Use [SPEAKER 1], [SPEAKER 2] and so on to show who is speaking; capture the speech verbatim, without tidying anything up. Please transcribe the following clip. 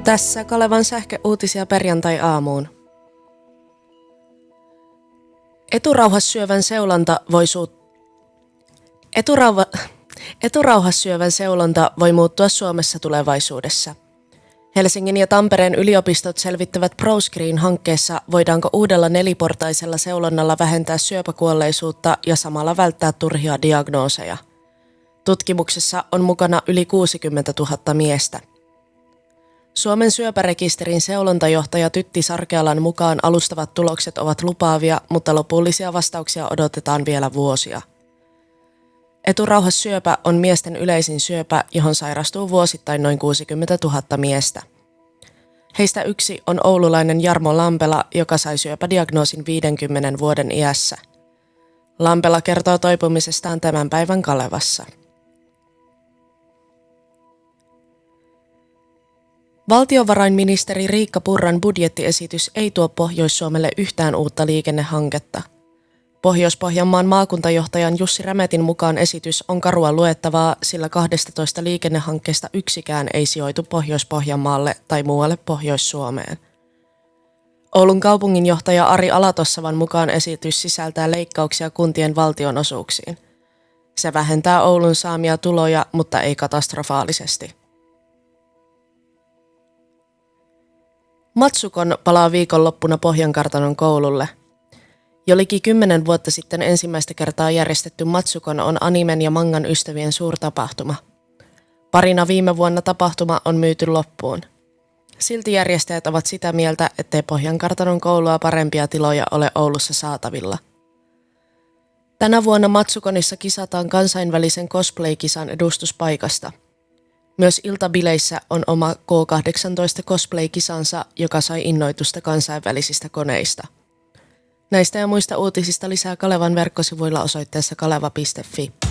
[SPEAKER 1] Tässä Kalevan sähköuutisia perjantai-aamuun. Eturauhassyövän seulonta voi suut... Eturauva... Eturauhassyövän seulonta voi muuttua Suomessa tulevaisuudessa. Helsingin ja Tampereen yliopistot selvittävät ProScreen-hankkeessa, voidaanko uudella neliportaisella seulonnalla vähentää syöpäkuolleisuutta ja samalla välttää turhia diagnooseja. Tutkimuksessa on mukana yli kuusikymmentätuhatta miestä. Suomen syöpärekisterin seulontajohtaja Tytti Sarkealan mukaan alustavat tulokset ovat lupaavia, mutta lopullisia vastauksia odotetaan vielä vuosia. Eturauhassyöpä on miesten yleisin syöpä, johon sairastuu vuosittain noin kuusikymmentätuhatta miestä. Heistä yksi on oululainen Jarmo Lampela, joka sai syöpädiagnoosin viidenkymmenen vuoden iässä. Lampela kertoo toipumisestaan tämän päivän Kalevassa. Valtiovarainministeri Riikka Purran budjettiesitys ei tuo Pohjois-Suomelle yhtään uutta liikennehanketta. Pohjois-Pohjanmaan maakuntajohtajan Jussi Rämetin mukaan esitys on karua luettavaa, sillä kahdestatoista liikennehankkeesta yksikään ei sijoitu Pohjois-Pohjanmaalle tai muualle Pohjois-Suomeen. Oulun kaupunginjohtaja Ari Alatossavan mukaan esitys sisältää leikkauksia kuntien valtionosuuksiin. Se vähentää Oulun saamia tuloja, mutta ei katastrofaalisesti. Matsukon palaa viikonloppuna Pohjankartanon koululle. Jo liki kymmenen vuotta sitten ensimmäistä kertaa järjestetty Matsukon on animen ja mangan ystävien suurtapahtuma. Parina viime vuonna tapahtuma on myyty loppuun. Silti järjestäjät ovat sitä mieltä, ettei Pohjankartanon koulua parempia tiloja ole Oulussa saatavilla. Tänä vuonna Matsukonissa kisataan kansainvälisen cosplay-kisan edustuspaikasta. Myös iltabileissä on oma K kahdeksantoista cosplay-kisansa, joka sai innoitusta kansainvälisistä koneista. Näistä ja muista uutisista lisää Kalevan verkkosivuilla osoitteessa kaleva piste fi.